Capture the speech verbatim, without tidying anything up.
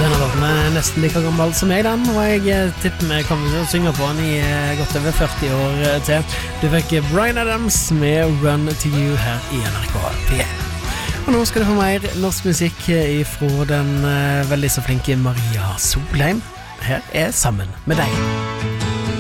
Denne låten er nesten like gammel som meg den, og jeg tipper vi kommer til å synge på den i godt over førti år til. Du fikk Bryan Adams med Run to You her i N R K P en. Og nå skal du få mer norsk musikk fra den veldig så flinke Maria Solheim. Her er Sammen med deg.